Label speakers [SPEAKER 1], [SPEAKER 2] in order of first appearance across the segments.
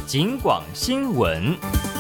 [SPEAKER 1] 警广新闻。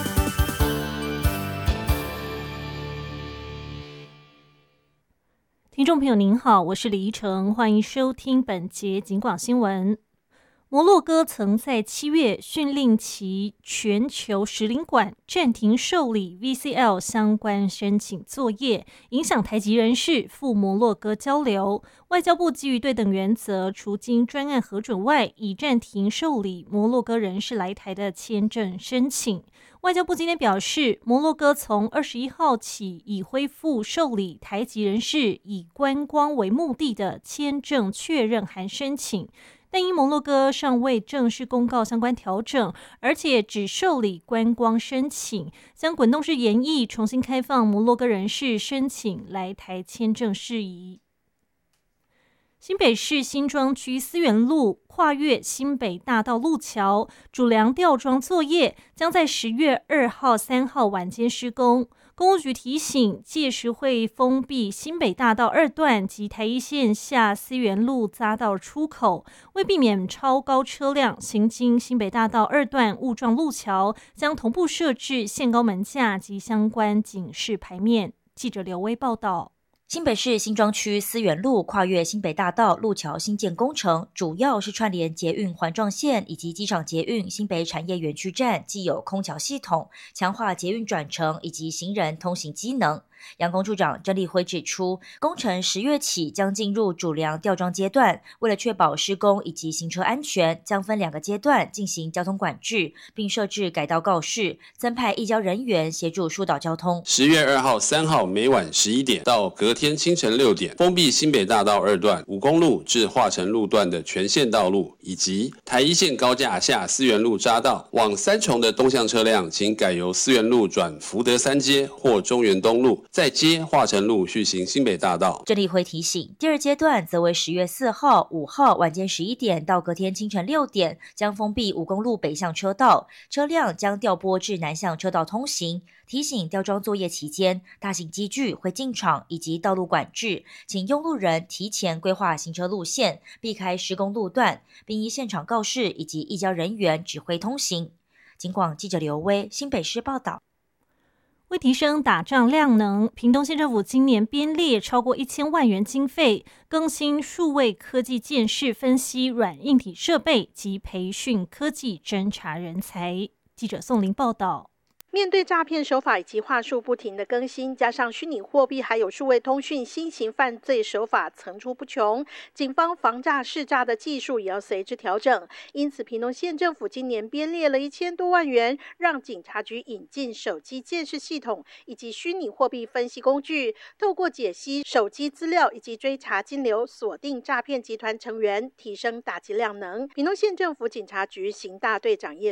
[SPEAKER 2] 听众朋友您好，我是李怡诚，欢迎收听本节警广新闻。摩洛哥曾在7月训令其全球使领馆暂停受理 VCL 相关申请作业，影响台籍人士赴摩洛哥交流。外交部基于对等原则，除经专案核准外，已暂停受理摩洛哥人士来台的签证申请。外交部今天表示，摩洛哥从21号起已恢复受理台籍人士以观光为目的的签证确认函申请，但因摩洛哥尚未正式公告相关调整，而且只受理观光申请，将滚动式研议重新开放摩洛哥人士申请来台签证事宜。新北市新庄区思源路跨越新北大道路桥主梁吊装作业将在10月2号、3号晚间施工。公务局提醒，届时会封闭新北大道2段及台一线下思源路匝道出口，为避免超高车辆行经新北大道2段误撞路桥，将同步设置限高门架及相关警示牌面。记者刘威报道。
[SPEAKER 3] 新北市新庄区思源路跨越新北大道路桥新建工程，主要是串联捷运环状线以及机场捷运新北产业园区站既有空桥系统，强化捷运转乘以及行人通行机能。阳工处长郑立辉指出，工程10月起将进入主梁吊装阶段，为了确保施工以及行车安全，将分2个阶段进行交通管制，并设置改道告示，增派义交人员协助疏导交通。
[SPEAKER 4] 10月2号、3号每晚11点到隔天清晨6点，封闭新北大道2段5公路至化成路段的全线道路，以及台一线高架下思源路匝道往3重的东向车辆，请改由思源路转福德3街或中原东路，再接化成路续行新北大道。
[SPEAKER 3] 郑立辉提醒，第2阶段则为10月4号、5号晚间11点到隔天清晨6点，将封闭5公路北向车道，车辆将调拨至南向车道通行。提醒吊装作业期间，大型机具会进场以及道路管制，请用路人提前规划行车路线，避开施工路段，并依现场告示以及义交人员指挥通行。警广记者刘威新北市报道。
[SPEAKER 2] 为提升打仗量能，屏东县政府今年编列超过1000万元经费，更新数位科技鉴识分析软硬体设备及培训科技侦查人才。记者宋林报道。
[SPEAKER 5] 面对诈骗手法以及话术不停的更新，加上虚拟货币还有数位通讯新型犯罪手法层出不穷，警方防诈识诈的技术也要随之调整。因此屏东县政府今年编列了1000多万元，让警察局引进手机鉴识系统以及虚拟货币分析工具，透过解析手机资料以及追查金流，锁定诈骗集团成员，提升打击量能。屏东县政府警察局刑大队长叶